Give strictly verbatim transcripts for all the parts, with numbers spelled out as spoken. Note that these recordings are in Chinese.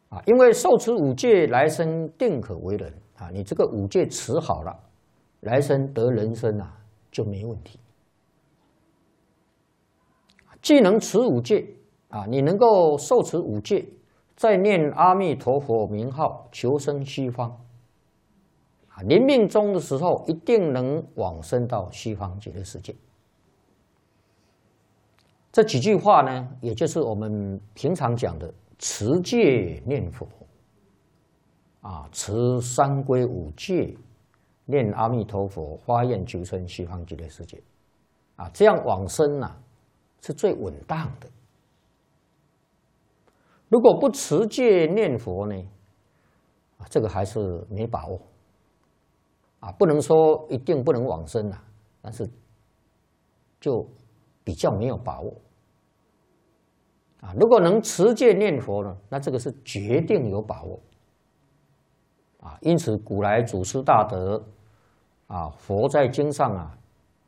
啊，因为受持五戒，来生定可为人啊。你这个五戒持好了，来生得人生啊就没问题。既能持五戒啊，你能够受持五戒，再念阿弥陀佛名号，求生西方。啊，临命终的时候，一定能往生到西方极乐世界。这几句话呢，也就是我们平常讲的持戒念佛，啊，持三皈五戒，念阿弥陀佛，发愿求生西方极乐世界，啊，这样往生啊，是最稳当的。如果不持戒念佛呢，啊，这个还是没把握，啊，不能说一定不能往生啊，但是就比较没有把握。啊，如果能持戒念佛呢，那这个是决定有把握。啊，因此古来祖师大德，啊，佛在经上啊，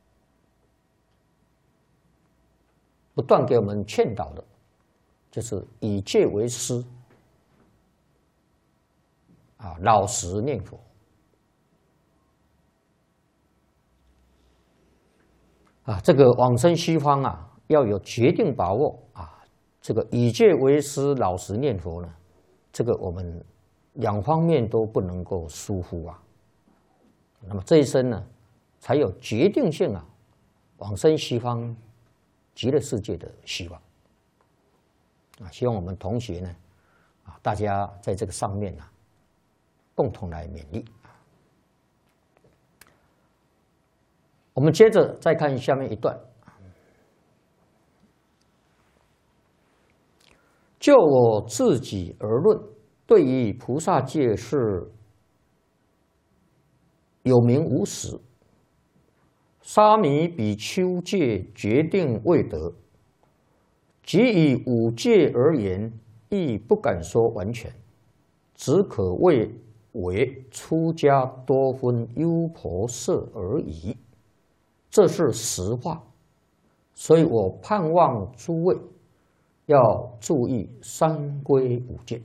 不断给我们劝导的，就是以戒为师，啊，老实念佛。啊，这个往生西方啊，要有决定把握啊。这个以戒为师，老实念佛呢，这个我们两方面都不能够疏忽啊。那么这一生呢，才有决定性啊，往生西方极乐世界的希望啊。希望我们同学呢，啊，大家在这个上面呢，共同来勉励啊。我们接着再看下面一段。就我自己而论，对于菩萨戒是有名无实，沙弥比丘戒决定未得，即以五戒而言，亦不敢说完全，只可谓为出家多分优婆塞而已。这是实话，所以我盼望诸位要注意三皈五戒。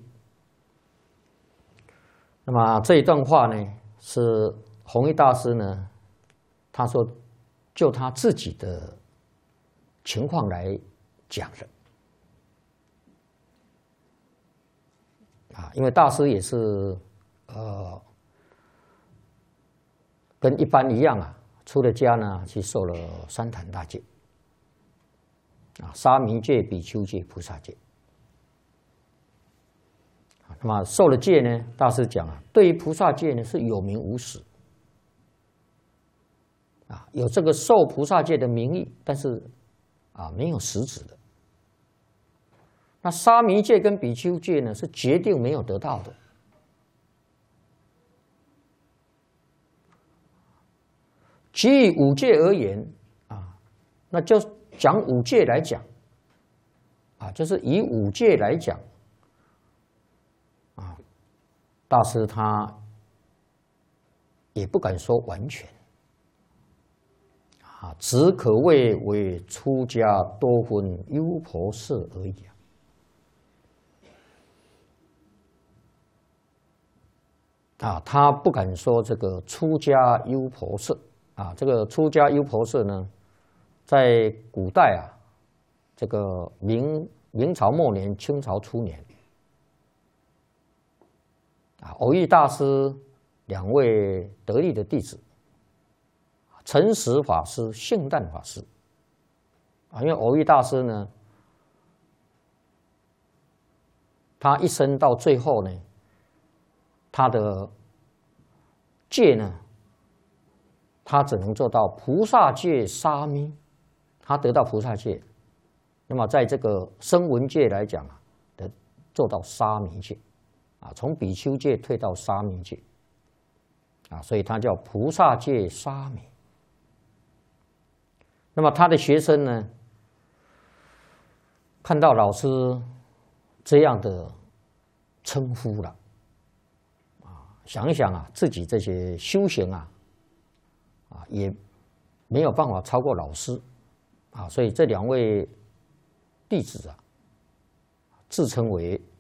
那么这一段话呢，是弘一大师呢，他说就他自己的情况来讲的啊，因为大师也是呃跟一般一样啊，出了家呢去受了三坛大戒。啊，沙弥戒、比丘戒、菩萨戒。那么受了戒呢，大师讲啊，对于菩萨戒呢是有名无实，啊，有这个受菩萨戒的名义，但是啊没有实质的。那沙弥戒跟比丘戒呢是决定没有得到的。即以五戒而言啊，那就讲五戒来讲，啊，就是以五戒来讲，啊，大师他也不敢说完全，啊，只可谓为出家多分优婆塞而已啊。啊，他不敢说这个出家优婆塞啊，这个出家优婆塞呢，在古代啊，这个明明朝末年、清朝初年，啊，蕅益大师两位得力的弟子，诚实法师、性淡法师，啊，因为蕅益大师呢，他一生到最后呢，他的戒呢，他只能做到菩萨戒沙弥。他得到菩萨戒，那么在这个声闻戒来讲啊，得做到沙弥戒，啊，从比丘戒退到沙弥戒，啊，所以他叫菩萨戒沙弥。那么他的学生呢，看到老师这样的称呼了，啊，想一想啊，自己这些修行啊，啊，也没有办法超过老师。啊，所以这两位弟子啊，自称为